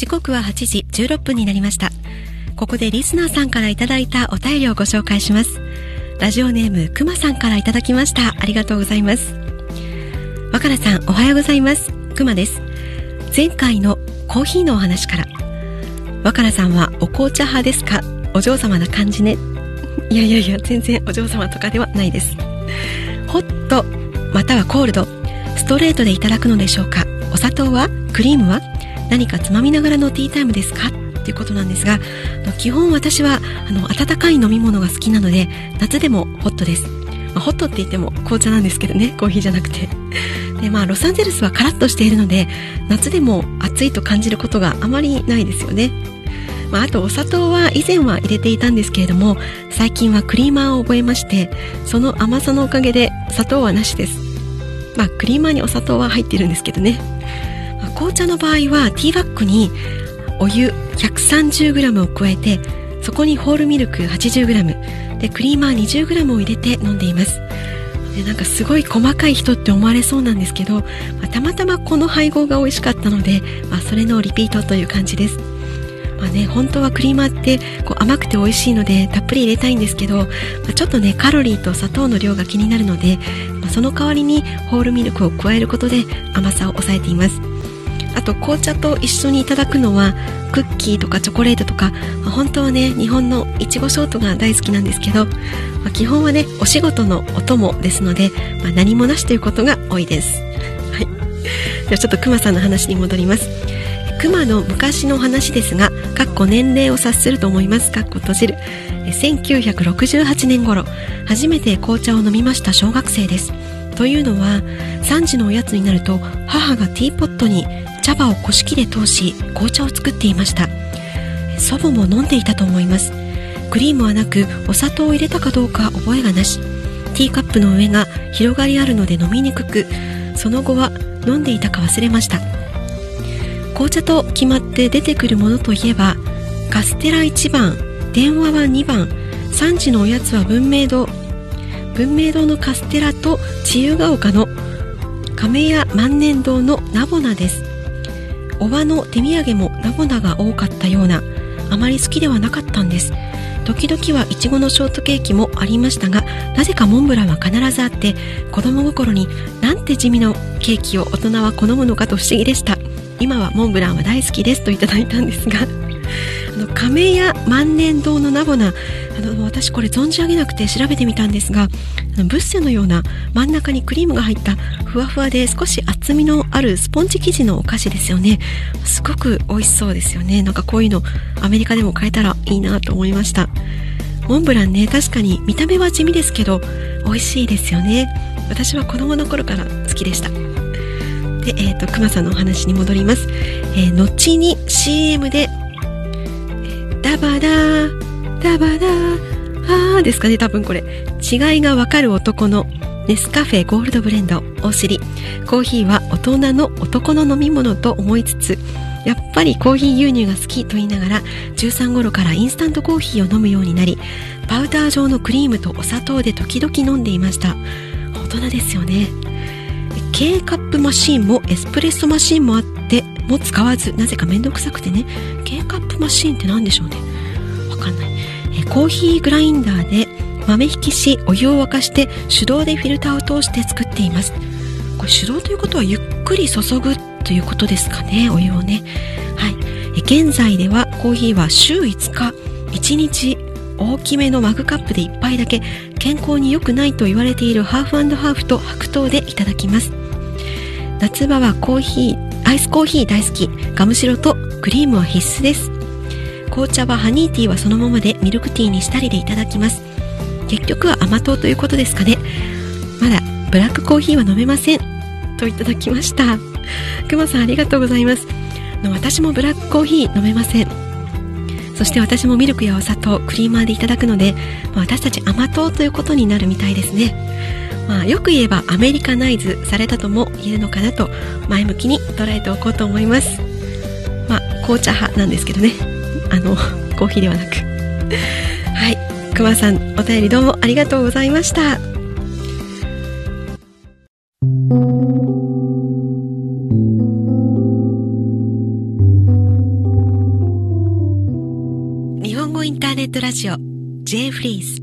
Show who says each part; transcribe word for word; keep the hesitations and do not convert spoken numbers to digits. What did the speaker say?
Speaker 1: 時刻ははちじじゅうろっぷんになりました。ここでリスナーさんからいただいたお便りをご紹介します。ラジオネームくまさんからいただきました。ありがとうございます。若菜さん、おはようございます。くまです。前回のコーヒーのお話から、若菜さんはお紅茶派ですか？お嬢様な感じね。いやいやいや、全然お嬢様とかではないです。ホットまたはコールド、ストレートでいただくのでしょうか？お砂糖は？クリームは？何かつまみながらのティータイムですか？ということなんですが、基本私はあの温かい飲み物が好きなので、夏でもホットです。まあ、ホットって言っても紅茶なんですけどね、コーヒーじゃなくて。で、まあロサンゼルスはカラッとしているので、夏でも暑いと感じることがあまりないですよね。まあ、あとお砂糖は以前は入れていたんですけれども、最近はクリーマーを覚えまして、その甘さのおかげで砂糖はなしです。まあクリーマーにお砂糖は入ってるんですけどね。まあ、紅茶の場合はティーバッグにお湯 ひゃくさんじゅうグラム を加えて、そこにホールミルク はちじゅうグラム でクリーマー にじゅうグラム を入れて飲んでいます。で、なんかすごい細かい人って思われそうなんですけど、まあ、たまたまこの配合が美味しかったので、まあ、それのリピートという感じです。まあね、本当はクリーマーってこう甘くて美味しいのでたっぷり入れたいんですけど、まあ、ちょっとねカロリーと砂糖の量が気になるので、まあ、その代わりにホールミルクを加えることで甘さを抑えています。あと紅茶と一緒にいただくのはクッキーとかチョコレートとか、まあ、本当はね日本のいちごショートが大好きなんですけど、まあ、基本はねお仕事のお供ですので、まあ、何もなしということが多いです。はい、ではちょっとクマさんの話に戻ります。クマの昔の話ですが、かっこ年齢を察すると思います。かっこ閉じる。せんきゅうひゃくろくじゅうはちねん頃、初めて紅茶を飲みました小学生です。というのは、さんじのおやつになると、母がティーポットに茶葉をこし器で通し、紅茶を作っていました。祖母も飲んでいたと思います。クリームはなく、お砂糖を入れたかどうか覚えがなし。ティーカップの上が広がりあるので飲みにくく、その後は飲んでいたか忘れました。紅茶と決まって出てくるものといえば、カステラいちばん、電話はにばん、さんじのおやつは文明堂。文明堂のカステラと自由が丘の亀屋万年堂のナボナです。おばの手土産もナボナが多かったような、あまり好きではなかったんです。時々はいちごのショートケーキもありましたが、なぜかモンブランは必ずあって、子供心になんて地味なケーキを大人は好むのかと不思議でした。今はモンブランは大好きですといただいたんですが、あの亀屋万年堂のナボナ、あの私これ存じ上げなくて調べてみたんですが、あのブッセのような真ん中にクリームが入ったふわふわで少し厚みのあるスポンジ生地のお菓子ですよね。すごく美味しそうですよね。なんかこういうのアメリカでも買えたらいいなと思いました。モンブランね、確かに見た目は地味ですけど美味しいですよね。私は子供の頃から好きでした。で、えーと、クマさんのお話に戻ります。えー、後に シーエム で、えー、ダバダー、ダバダー、あーですかね、多分これ。違いがわかる男のネスカフェゴールドブレンドを知り、コーヒーは大人の男の飲み物と思いつつ、やっぱりコーヒー牛乳が好きと言いながら、じゅうさん頃からインスタントコーヒーを飲むようになり、パウダー状のクリームとお砂糖で時々飲んでいました。大人ですよね。K カップマシーンもエスプレッソマシーンもあっても使わず、なぜかめんどくさくてね。 K カップマシーンって何でしょうね、わかんない。えコーヒーグラインダーで豆引きし、お湯を沸かして手動でフィルターを通して作っています。これ手動ということはゆっくり注ぐということですかね、お湯をね。はい。え現在ではコーヒーは週いつかいちにち大きめのマグカップでいっぱいだけ、健康に良くないと言われているハーフ&ハーフと白桃でいただきます。夏場はコーヒー、アイスコーヒー大好き。ガムシロとクリームは必須です。紅茶はハニーティーはそのままでミルクティーにしたりでいただきます。結局は甘党ということですかね。まだブラックコーヒーは飲めませんといただきました。くまさんありがとうございます。私もブラックコーヒー飲めません。そして私もミルクやお砂糖、クリーマーでいただくので、まあ、私たち甘党ということになるみたいですね。まあ、よく言えばアメリカナイズされたとも言えるのかなと前向きに捉えておこうと思います。まあ紅茶派なんですけどね、あのコーヒーではなくはい、くまさんお便りどうもありがとうございました。 インターネットラジオ J フリーズ。